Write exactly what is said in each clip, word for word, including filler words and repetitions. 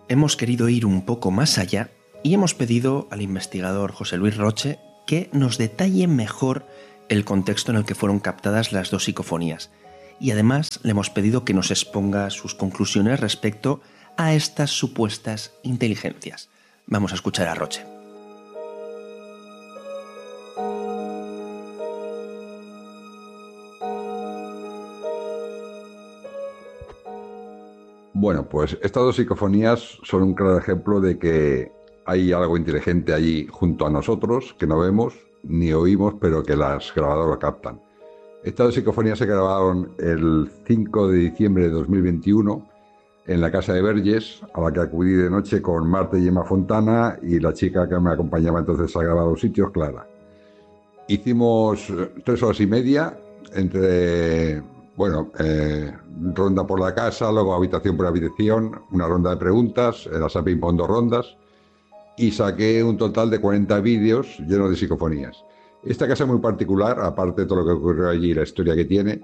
hemos querido ir un poco más allá y hemos pedido al investigador José Luis Roche que nos detalle mejor el contexto en el que fueron captadas las dos psicofonías. Y además le hemos pedido que nos exponga sus conclusiones respecto a estas supuestas inteligencias. Vamos a escuchar a Roche. Bueno, pues estas dos psicofonías son un claro ejemplo de que hay algo inteligente allí junto a nosotros, que no vemos ni oímos, pero que las grabadoras captan. Estas dos psicofonías se grabaron el cinco de diciembre de dos mil veintiuno en la casa de Verges, a la que acudí de noche con Marta y Gemma Fontana y la chica que me acompañaba entonces a grabar los sitios, Clara. Hicimos tres horas y media entre... Bueno, eh, ronda por la casa, luego habitación por habitación, una ronda de preguntas, las ping-pong dos rondas, y saqué un total de cuarenta vídeos llenos de psicofonías. Esta casa es muy particular, aparte de todo lo que ocurrió allí y la historia que tiene,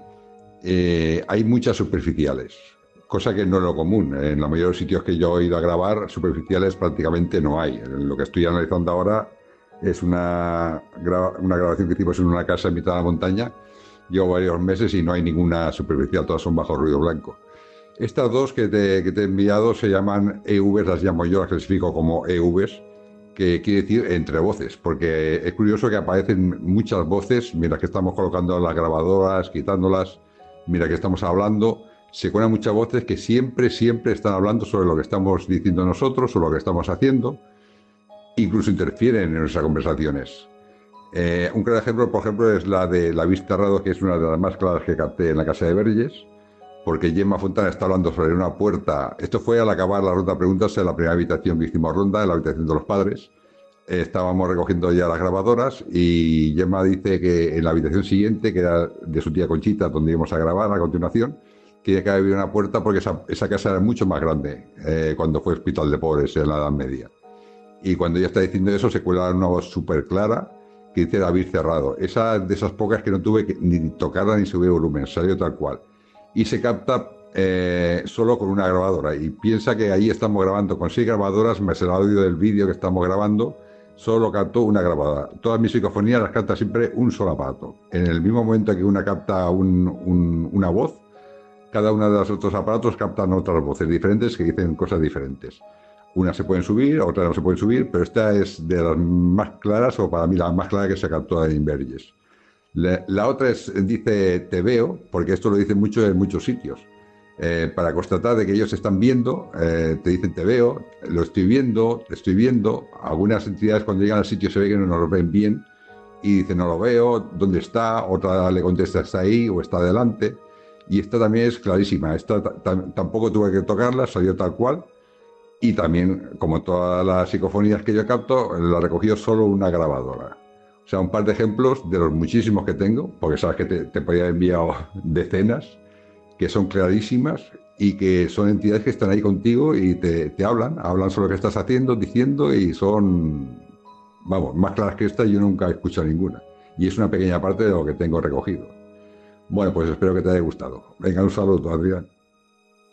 eh, hay muchas superficiales, cosa que no es lo común. En la mayoría de los sitios que yo he ido a grabar, superficiales prácticamente no hay. Lo que estoy analizando ahora es una, gra- una grabación que hicimos en una casa en mitad de la montaña. Llevo varios meses y no hay ninguna superficial, todas son bajo ruido blanco. Estas dos que te, que te he enviado se llaman E Vs, las llamo yo, las clasifico como E Vs, que quiere decir entre voces, porque es curioso que aparecen muchas voces mientras que estamos colocando las grabadoras, quitándolas, mientras que estamos hablando, se cuelan muchas voces que siempre, siempre están hablando sobre lo que estamos diciendo nosotros o lo que estamos haciendo, incluso interfieren en nuestras conversaciones. Eh, un claro ejemplo, por ejemplo, es la de La Vista Cerrado, que es una de las más claras que capté en la casa de Verges, porque Gemma Fontana está hablando sobre una puerta. Esto fue al acabar la ronda de preguntas en la primera habitación que hicimos ronda, en la habitación de los padres. Eh, estábamos recogiendo ya las grabadoras y Gemma dice que en la habitación siguiente, que era de su tía Conchita, donde íbamos a grabar a continuación, tiene que haber una puerta porque esa, esa casa era mucho más grande eh, cuando fue hospital de pobres en la Edad Media. Y cuando ella está diciendo eso, se cuela una voz súper clara que dice David Cerrado. Esa de esas pocas que no tuve que ni tocarla ni subir volumen, salió tal cual. Y se capta eh, solo con una grabadora. Y piensa que ahí estamos grabando con seis grabadoras, más el audio del vídeo que estamos grabando, solo captó una grabadora. Todas mis psicofonías las capta siempre un solo aparato. En el mismo momento que una capta un, un, una voz, cada uno de los otros aparatos captan otras voces diferentes que dicen cosas diferentes. Unas se pueden subir, otras no se pueden subir, pero esta es de las más claras, o para mí la más clara que se captó en Verges. La, la otra es, dice te veo, porque esto lo dicen mucho en muchos sitios. Eh, para constatar de que ellos están viendo, eh, te dicen te veo, lo estoy viendo, te estoy viendo. Algunas entidades cuando llegan al sitio se ve que no nos ven bien y dicen no lo veo, ¿dónde está? Otra le contesta está ahí o está adelante. Y esta también es clarísima, esta tampoco tuve que tocarla, salió tal cual. Y también, como todas las psicofonías que yo capto, la recogió solo una grabadora. O sea, un par de ejemplos de los muchísimos que tengo, porque sabes que te, te podía enviar decenas, que son clarísimas y que son entidades que están ahí contigo y te, te hablan, hablan sobre lo que estás haciendo, diciendo, y son, vamos, más claras que esta yo nunca he escuchado ninguna. Y es una pequeña parte de lo que tengo recogido. Bueno, pues espero que te haya gustado. Venga, un saludo, Adrián.